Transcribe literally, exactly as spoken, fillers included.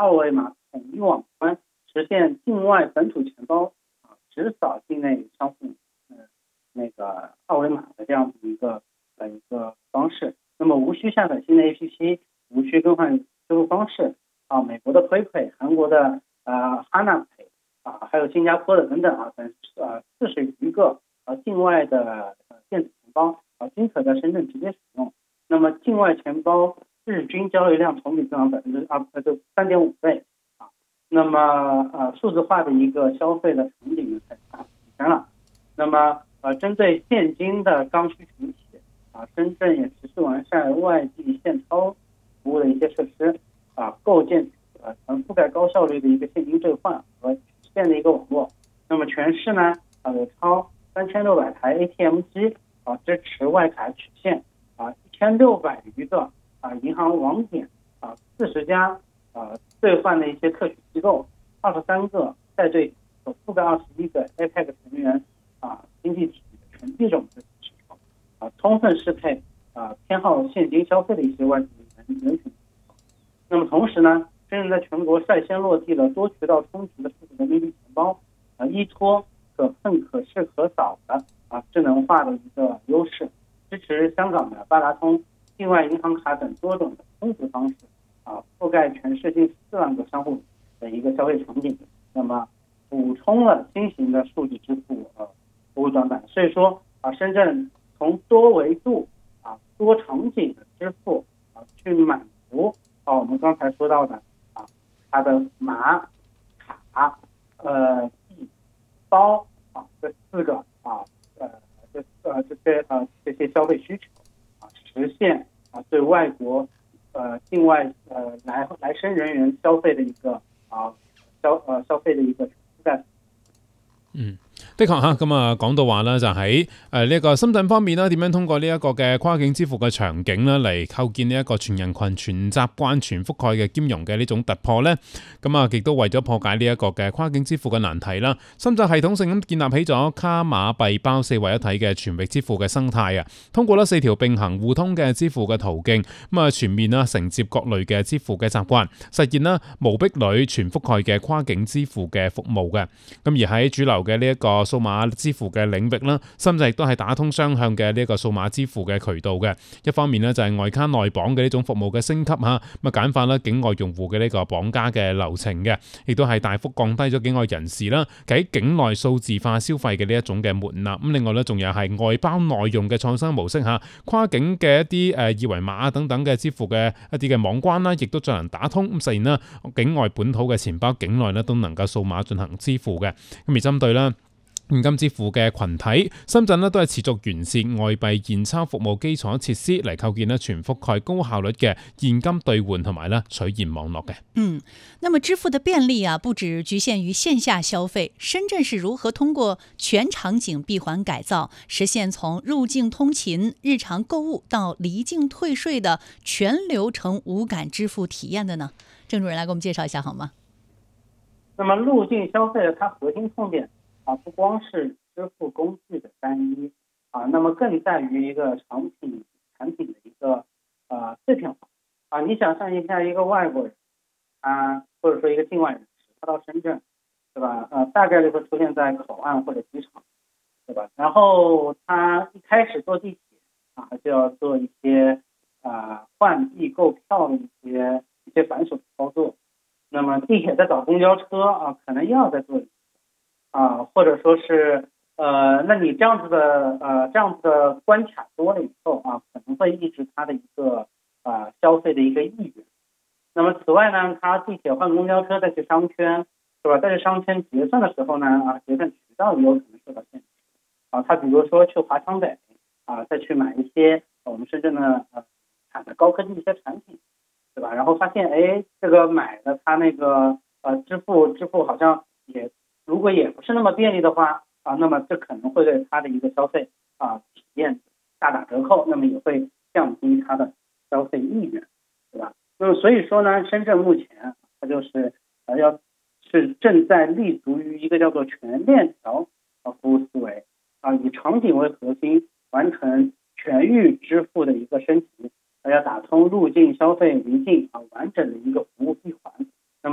二维码统一网关，实现境外本土钱包啊只扫境内商户呃那个二维码的这样的一个呃一个方式。那么无需下载新的 A P P， 无需更换支付方式啊。美国的 PayPay， 韩国的呃 Hana Pay 啊，还有新加坡的等等啊，等呃四十余个呃境外的呃电子钱包啊，均可在深圳直接使用。那么境外钱包日均交易量同比增长百分之二呃就三点五倍啊。那么呃数字化的一个消费的场景才体现了。那么呃针对现金的刚需群体啊，深圳也持续完善外地现钞服务的一些设施啊，构建呃全覆盖高效率的一个现金兑换和取现的一个网络。那么全市呢啊有超三千六百台 A T M 机啊支持外卡取现啊，一千六百余个啊银行网点啊，四十家啊兑换的一些特许机构，二十三个带队所覆盖二十一个 A P E C 成员啊经济体的全币种子市场啊，充分适配啊偏好现金消费的一些外地人人群。那么同时呢，深圳在全国率先落地了多渠道充值的数字人民币钱包啊，依托可碰可视可扫的啊智能化的一个优势，支持香港的八达通、境外银行卡等多种的充值方式啊，覆盖全市近四万个商户的一个消费场景。那么补充了新型的数字支付呃服务短板。所以说啊，深圳从多维度啊多场景的支付啊去满足啊我们刚才说到的啊它的码、卡、呃币、包啊这四个啊呃这呃这些呃这些消费需求啊，实现啊对外國呃境外呃來來生人員消費的一個啊消呃消費的一個覆蓋。 嗯。的確嚇，咁啊講到話啦，就喺誒呢一個深圳方面啦，點樣通過呢一個嘅跨境支付嘅場景啦，嚟構建呢一個全人群、全習慣、全覆蓋嘅兼容嘅呢種突破呢？咁啊，亦都為咗破解呢一個嘅跨境支付嘅難題啦，深圳系統性咁建立起咗卡碼幣包四位一體嘅全域支付嘅生態啊，通過呢四條並行互通嘅支付嘅途徑，咁啊全面啦承接各類嘅支付嘅習慣，實現啦無壁壘全覆蓋嘅跨境支付嘅服務嘅。咁而喺主流嘅呢一個數碼支付嘅領域啦，深圳亦都係打通雙向嘅呢一個數碼支付嘅渠道嘅。一方面呢，就係外卡內綁嘅呢種服務嘅升級嚇，咁啊簡化啦境外用戶嘅呢個綁架嘅流程嘅，亦都係大幅降低咗境外人士啦喺境內數字化消費嘅呢一種嘅門檻。咁另外呢，仲有係外包內用嘅創新模式嚇，跨境嘅一啲誒二維碼等等嘅支付嘅一啲嘅網關啦，亦都進行打通，咁實現啦境外本土嘅錢包境內呢都能夠數碼進行支付嘅。咁而針對啦現金支付嘅群體，深圳呢都係持續完善外幣現鈔服務基礎設施嚟構建呢全覆蓋高效率嘅現金兌換同埋呢取現網絡嘅。 嗯，那麼支付的便利啊，不只局限於線下消費，深圳是如何通過全場景閉環改造，實現從入境通勤、日常購物到離境退稅的全流程無感支付體驗的呢？鄭主任來給我們介紹一下好嗎？ 那麼入境消費的它核心痛點啊，不光是支付工具的單一啊，那麼更在於一個產品產品的一個呃碎片化啊。你想象一下，一個外國人啊，或者說一個境外人士，他到深圳，對吧？呃，大概率會出現在口岸或者機場，對吧？然後他一開始坐地鐵啊，就要做一些啊換幣購票的一些一些繁瑣的操作。那麼地鐵在找公交車啊，可能又要再做一次。啊，或者說是呃，那你這樣子的呃這樣子的關卡多了以後啊，可能會抑制它的一個呃消費的一個意願。那麼此外呢，它地鐵換公交車再去商圈，是吧？在這商圈結算的時候呢，啊，結算渠道也有可能受到限制。啊，他比如說去華強北啊，再去買一些我們深圳的呃產的高科技一些產品，對吧？然後發現哎，這個買的它那個呃支付支付好像也。如果也不是那麼便利的話啊，那麼這可能會對它的一個消費啊體驗大打折扣，那麼也會降低它的消費意願，對吧？那麼所以說呢，深圳目前它就是呃要是正在立足於一個叫做全鏈條啊服務思維啊，以場景為核心，完成全域支付的一個升級，要打通入境消費離境啊完整的一個服